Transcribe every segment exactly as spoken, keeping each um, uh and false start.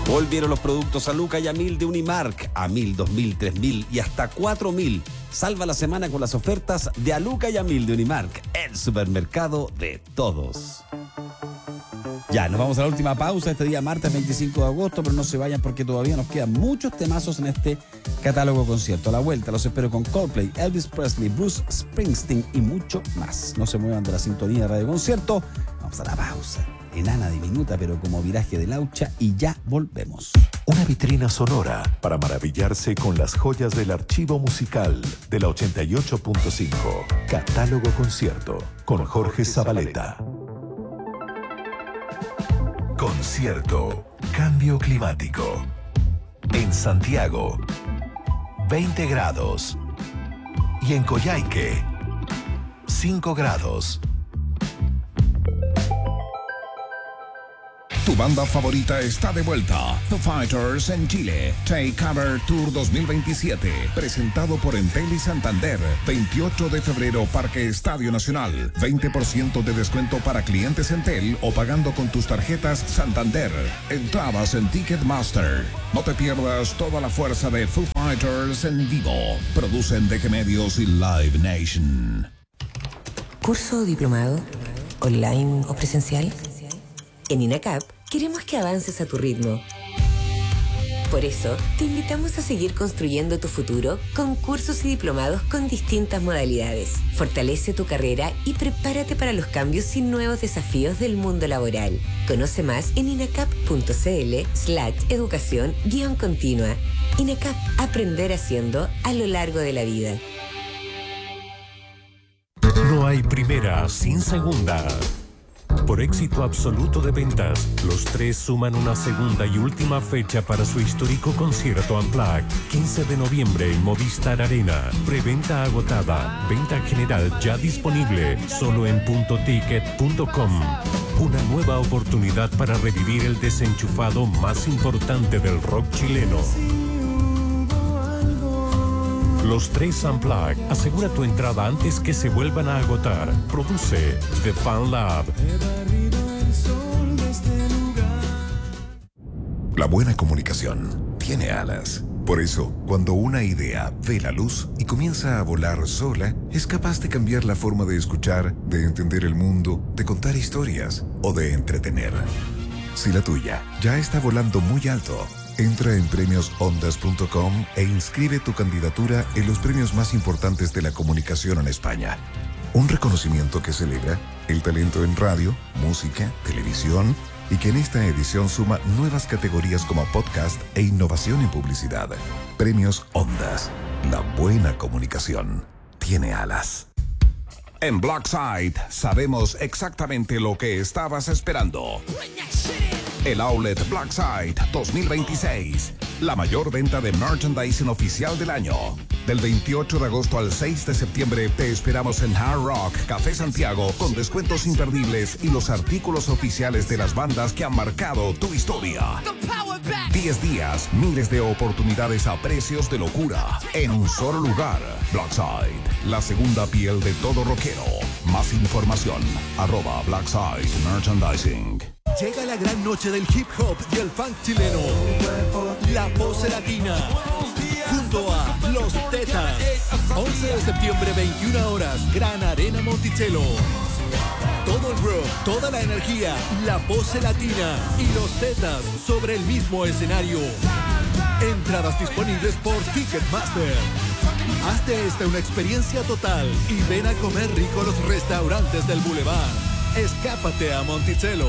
Volvieron los productos a Luca y a mil de Unimark, a mil, dos mil, tres mil y hasta cuatro mil. Salva la semana con las ofertas de a Luca y a mil de Unimark, el supermercado de todos. Ya, nos vamos a la última pausa este día martes veinticinco de agosto, pero no se vayan porque todavía nos quedan muchos temazos en este catálogo concierto. A la vuelta los espero con Coldplay, Elvis Presley, Bruce Springsteen y mucho más. No se muevan de la sintonía de Radio Concierto. Vamos a la pausa. Enana diminuta, pero como viraje de laucha, y ya volvemos. Una vitrina sonora para maravillarse con las joyas del archivo musical de la ochenta y ocho punto cinco. Catálogo Concierto con Jorge Zabaleta. Concierto. Cambio climático. En Santiago, veinte grados. Y en Coyhaique, cinco grados. Tu banda favorita está de vuelta. Foo Fighters en Chile. Take Cover Tour dos mil veintisiete. Presentado por Entel y Santander. veintiocho de febrero, Parque Estadio Nacional. veinte por ciento de descuento para clientes Entel o pagando con tus tarjetas Santander. Entradas en Ticketmaster. No te pierdas toda la fuerza de Foo Fighters en vivo. Producen D G Medios y Live Nation. ¿Curso o diplomado? ¿Online o presencial? En INACAP queremos que avances a tu ritmo. Por eso, te invitamos a seguir construyendo tu futuro con cursos y diplomados con distintas modalidades. Fortalece tu carrera y prepárate para los cambios y nuevos desafíos del mundo laboral. Conoce más en inacap.cl slash educación guión continua. INACAP, aprender haciendo a lo largo de la vida. No hay primera sin segunda. Por éxito absoluto de ventas, los tres suman una segunda y última fecha para su histórico concierto Unplugged. quince de noviembre en Movistar Arena. Preventa agotada. Venta general ya disponible. Solo en punto ticket punto com. Una nueva oportunidad para revivir el desenchufado más importante del rock chileno. Los tres Unplugged. Asegura tu entrada antes que se vuelvan a agotar. Produce The Fan Lab. La buena comunicación tiene alas. Por eso, cuando una idea ve la luz y comienza a volar sola, es capaz de cambiar la forma de escuchar, de entender el mundo, de contar historias o de entretener. Si la tuya ya está volando muy alto, entra en premios ondas punto com e inscribe tu candidatura en los premios más importantes de la comunicación en España. Un reconocimiento que celebra el talento en radio, música, televisión y que en esta edición suma nuevas categorías como podcast e innovación en publicidad. Premios Ondas. La buena comunicación tiene alas. En Blackside sabemos exactamente lo que estabas esperando. El Outlet Blackside dos mil veintiséis. La mayor venta de merchandising oficial del año. Del veintiocho de agosto al seis de septiembre te esperamos en Hard Rock Café Santiago con descuentos imperdibles y los artículos oficiales de las bandas que han marcado tu historia. diez días, miles de oportunidades a precios de locura en un solo lugar. Blackside, la segunda piel de todo rockero. Más información, arroba Blackside Merchandising. Llega la gran noche del hip hop y el funk chileno. La Pose Latina. Junto a Los Tetas. once de septiembre, veintiuna horas. Gran Arena Monticello. Todo el rock, toda la energía. La Pose Latina y Los Tetas sobre el mismo escenario. Entradas disponibles por Ticketmaster. Hazte esta una experiencia total y ven a comer rico a los restaurantes del Boulevard. Escápate a Monticello.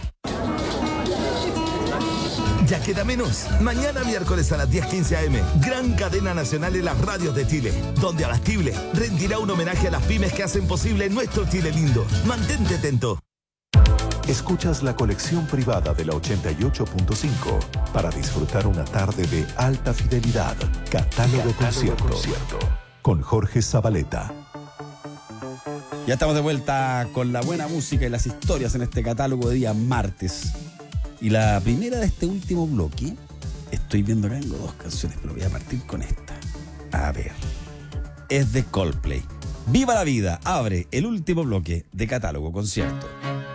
Ya queda menos. Mañana miércoles a las diez quince a eme, gran cadena nacional en las radios de Chile, donde Abastible rendirá un homenaje a las pymes que hacen posible nuestro Chile lindo. Mantente atento. Escuchas la colección privada de la ochenta y ocho punto cinco para disfrutar una tarde de alta fidelidad. Catálogo, Catálogo concierto, concierto con Jorge Zabaleta. Ya estamos de vuelta con la buena música y las historias en este catálogo de día martes. Y la primera de este último bloque, estoy viendo que tengo dos canciones, pero voy a partir con esta. A ver, es de Coldplay. ¡Viva la vida! Abre el último bloque de Catálogo Concierto.